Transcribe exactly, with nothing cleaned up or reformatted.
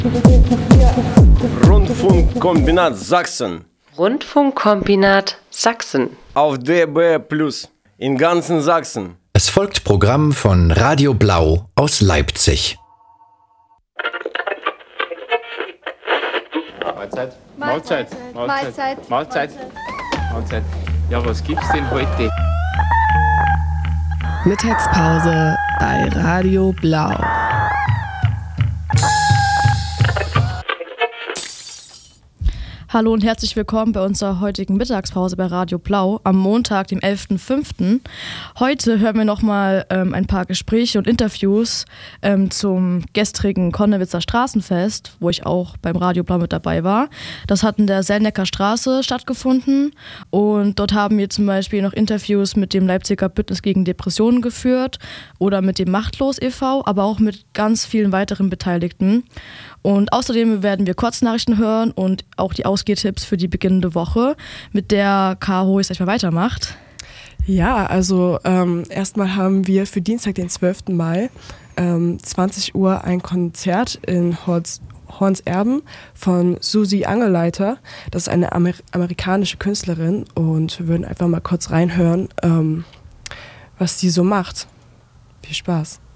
Rundfunkkombinat Sachsen. Rundfunkkombinat Sachsen. Auf D B Plus. In ganzen Sachsen. Es folgt Programm von Radio Blau aus Leipzig. Mahlzeit. Mahlzeit. Mahlzeit. Mahlzeit. Mahlzeit. Ja, was gibt's denn heute? Mittagspause bei Radio Blau. Hallo und herzlich willkommen bei unserer heutigen Mittagspause bei Radio Blau am Montag, dem elften fünften Heute hören wir nochmal ähm, ein paar Gespräche und Interviews ähm, zum gestrigen Konnewitzer Straßenfest, wo ich auch beim Radio Blau mit dabei war. Das hat in der Selnecker Straße stattgefunden und dort haben wir zum Beispiel noch Interviews mit dem Leipziger Bündnis gegen Depressionen geführt oder mit dem Machtlos e V, aber auch mit ganz vielen weiteren Beteiligten. Und außerdem werden wir Kurznachrichten hören und auch die Ausgehtipps für die beginnende Woche, mit der Caro jetzt gleich mal weitermacht. Ja, also ähm, erstmal haben wir für Dienstag, den zwölften Mai, ähm, zwanzig Uhr ein Konzert in Horns, Hornserben von Susi Angeleiter. Das ist eine Amer- amerikanische Künstlerin und wir würden einfach mal kurz reinhören, ähm, was die so macht. Viel Spaß.